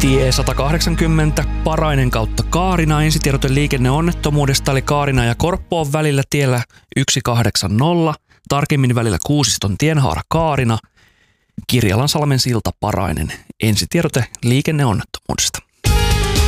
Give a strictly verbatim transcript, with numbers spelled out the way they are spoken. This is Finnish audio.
Tie sata kahdeksankymmentä Parainen kautta Kaarina. Ensitiedote liikenneonnettomuudesta eli Kaarina ja Korppoon välillä tiellä yksi kahdeksankymmentä. Tarkemmin välillä Kuusiston tienhaara Kaarina. Kirjalansalmen silta Parainen. Ensitiedote liikenneonnettomuudesta.